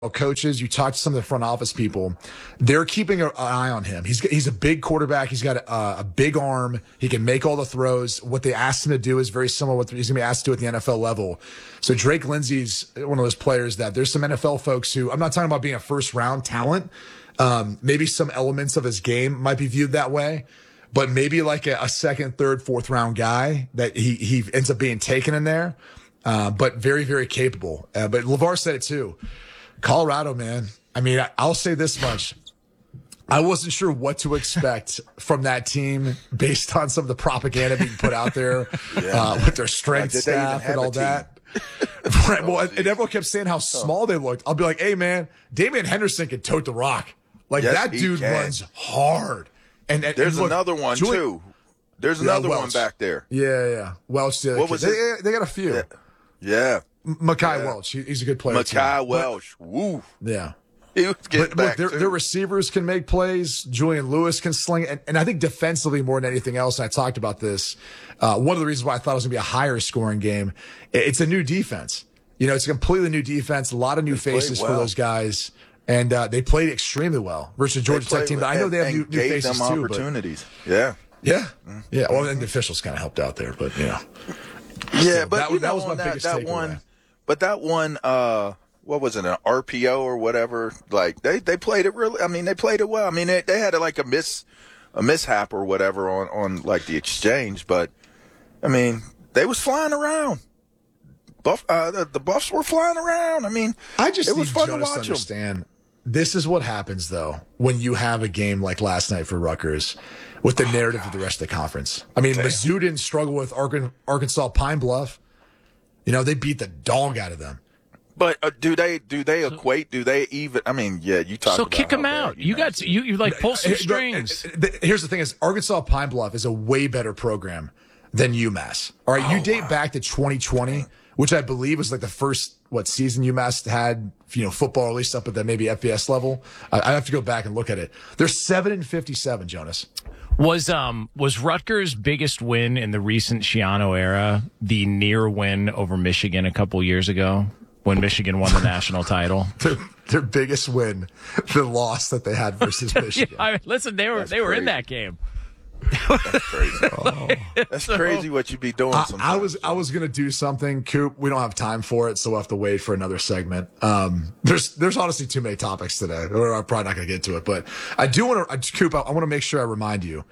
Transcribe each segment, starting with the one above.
coaches, you talk to some of the front office people, they're keeping an eye on him. He's a big quarterback. He's got a big arm. He can make all the throws. What they asked him to do is very similar to what he's going to be asked to do at the NFL level. So Drake Lindsey's one of those players that there's some NFL folks who, I'm not talking about being a first round talent. Maybe some elements of his game might be viewed that way, but maybe like a second, third, fourth round guy that he ends up being taken in there. But very, very capable. But LeVar said it too. Colorado, man. I mean, I'll say this much. I wasn't sure what to expect from that team based on some of the propaganda being put out there with their strength staff and all that. Right. Well, and everyone kept saying how small they looked. I'll be like, hey, man, Damian Henderson can tote the rock. Like, that dude runs hard. And there's another one, too. There's another one back there. Yeah. Welch. What was it? They got a few. Yeah. Mekhi Welch. He's a good player. Mekhi Welch. Woo. Yeah. He was getting back, their receivers can make plays. Julian Lewis can sling it. And I think defensively more than anything else, and I talked about this, one of the reasons why I thought it was going to be a higher scoring game, it's a new defense. You know, it's a completely new defense, a lot of new faces for those guys. And they played extremely well versus a Georgia Tech team. I know they have new faces them too. Opportunities. Yeah. Well, and the officials kind of helped out there, but Yeah, so but that was my biggest takeaway. That one, what was it, an RPO or whatever? Like they played it really. I mean, they played it well. I mean, they had like a mishap or whatever on like the exchange, but I mean, they was flying around. The Buffs were flying around. I mean, it was fun to watch understand. This is what happens though when you have a game like last night for Rutgers with the narrative of the rest of the conference. I mean, Mizzou didn't struggle with Arkansas Pine Bluff. You know, they beat the dog out of them. But do they equate? Do they even? I mean, yeah, you talk. So about kick them out. You like pull some strings. Here's the thing: is Arkansas Pine Bluff is a way better program than UMass. All right, you date back to 2020, which I believe was like the first season UMass had, football, at least up at the maybe FBS level. I have to go back and look at it. They're 7-57, Jonas. Was Rutgers' biggest win in the recent Schiano era the near win over Michigan a couple years ago when Michigan won the national title? Their biggest win, the loss that they had versus Michigan. Listen, they were in that game. That's crazy. That's crazy what you be doing. I was gonna do something, Coop. We don't have time for it, so we'll have to wait for another segment. There's honestly too many topics today. I'm probably not gonna get to it, but I do want to, Coop. I want to make sure I remind you.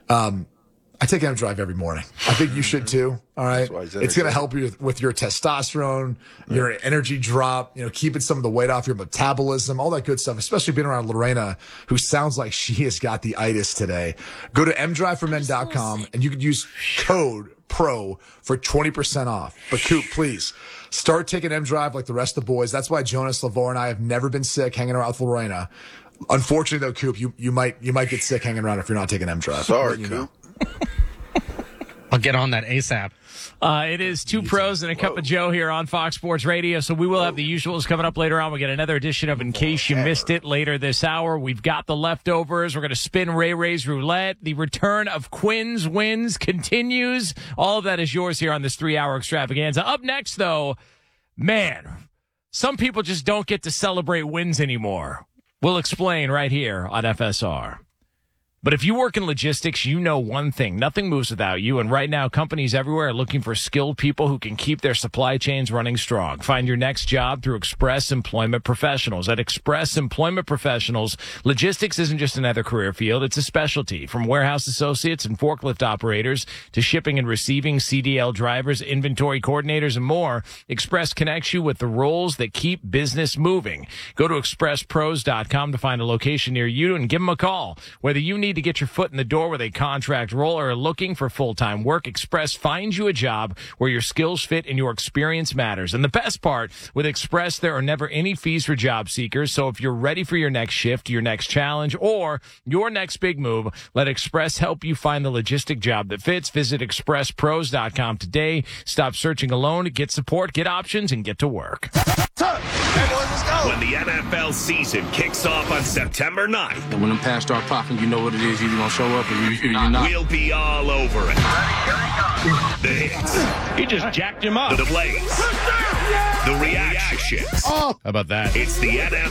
I take M-Drive every morning. I think you should too. All right. It's going to help you with your testosterone, your energy drop, keeping some of the weight off your metabolism, all that good stuff, especially being around Lorena, who sounds like she has got the itis today. Go to mdriveformen.com and you can use code PRO for 20% off. But Coop, please start taking M-Drive like the rest of the boys. That's why Jonas, LeVar, and I have never been sick hanging around with Lorena. Unfortunately though, Coop, you might get sick hanging around if you're not taking M-Drive. Sorry, Coop. I'll get on that ASAP. It is two pros and a cup of Joe here on Fox Sports Radio. So we will have the usuals coming up later on. We get another edition of In Case You Missed It later this hour. We've got the leftovers. We're going to spin Ray Ray's roulette. The return of Quinn's wins continues. All of that is yours here on this 3-hour extravaganza. Up next, though, man, some people just don't get to celebrate wins anymore. We'll explain right here on FSR. But if you work in logistics, you know one thing. Nothing moves without you. And right now, companies everywhere are looking for skilled people who can keep their supply chains running strong. Find your next job through Express Employment Professionals. At Express Employment Professionals, logistics isn't just another career field. It's a specialty. From warehouse associates and forklift operators to shipping and receiving, CDL drivers, inventory coordinators, and more, Express connects you with the roles that keep business moving. Go to expresspros.com to find a location near you and give them a call. Whether you need to get your foot in the door with a contract role or are looking for full-time work, Express finds you a job where your skills fit and your experience matters. And the best part, with Express, there are never any fees for job seekers. So if you're ready for your next shift, your next challenge, or your next big move, let Express help you find the logistic job that fits. Visit expresspros.com today. Stop searching alone. Get support, get options, and get to work. When the NFL season kicks off on September 9th, and when them pass start popping, you know what it is. You're going to show up or you're not. We'll be all over it. The hits. He just jacked him up. The plays. The reactions. How about that? It's the NFL